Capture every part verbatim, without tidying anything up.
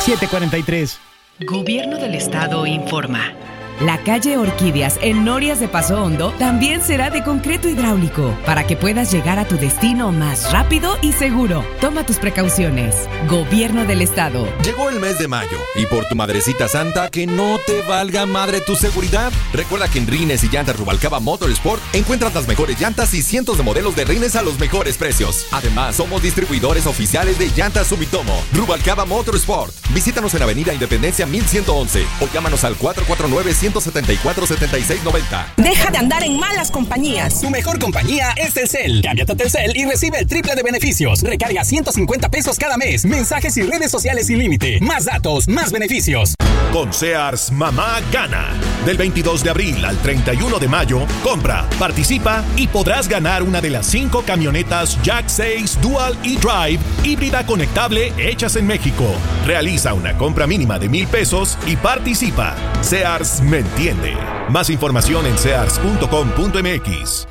siete cuarenta y tres. Gobierno del Estado informa. La calle Orquídeas en Norias de Paso Hondo también será de concreto hidráulico para que puedas llegar a tu destino más rápido y seguro. Toma tus precauciones. Gobierno del Estado. Llegó el mes de mayo y por tu madrecita santa que no te valga madre tu seguridad. Recuerda que en Rines y Llantas Rubalcaba Motorsport encuentras las mejores llantas y cientos de modelos de rines a los mejores precios. Además, somos distribuidores oficiales de Llantas Sumitomo. Rubalcaba Motorsport. Visítanos en Avenida Independencia mil ciento once o llámanos al cuatro cuatro nueve, uno siete cuatro, setenta y seis noventa. Deja de andar en malas compañías. Tu mejor compañía es Telcel. Cámbiate a Telcel y recibe el triple de beneficios. Recarga ciento cincuenta pesos cada mes. Mensajes y redes sociales sin límite. Más datos, más beneficios. Con Sears, mamá gana. Del veintidós de abril al treinta y uno de mayo, compra, participa y podrás ganar una de las cinco camionetas Jack seis Dual e-Drive híbrida conectable hechas en México. Realiza una compra mínima de mil pesos y participa. Sears me entiende. Más información en sears punto com punto m x.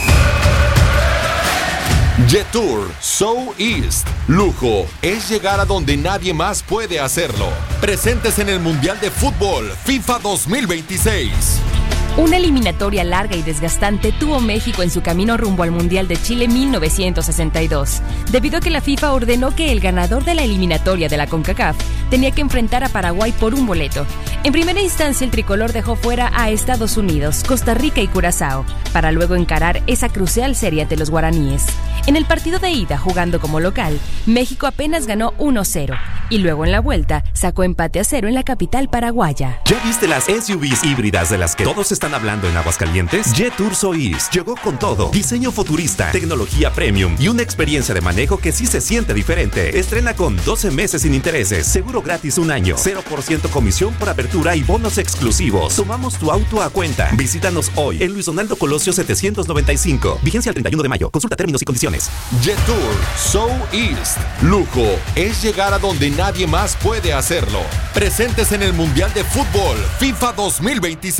Jetour Show East. Lujo es llegar a donde nadie más puede hacerlo. Presentes en el Mundial de Fútbol FIFA dos mil veintiséis. Una eliminatoria larga y desgastante tuvo México en su camino rumbo al Mundial de Chile mil novecientos sesenta y dos, debido a que la FIFA ordenó que el ganador de la eliminatoria de la CONCACAF tenía que enfrentar a Paraguay por un boleto. En primera instancia, el tricolor dejó fuera a Estados Unidos, Costa Rica y Curazao, para luego encarar esa crucial serie ante los guaraníes. En el partido de ida, jugando como local, México apenas ganó uno cero, y luego en la vuelta sacó empate a cero en la capital paraguaya. ¿Ya viste las S U Vs híbridas de las que todos están hablando en Aguascalientes? Jetour Sois llegó con todo. Diseño futurista, tecnología premium y una experiencia de manejo que sí se siente diferente. Estrena con doce meses sin intereses, seguro gratis un año, cero por ciento comisión por apertura y bonos exclusivos. Tomamos tu auto a cuenta. Visítanos hoy en Luis Donaldo Colosio setecientos noventa y cinco. Vigencia el treinta y uno de mayo. Consulta términos y condiciones. Jetour Show East. Lujo es llegar a donde nadie más puede hacerlo. Presentes en el Mundial de Fútbol FIFA dos mil veintiséis.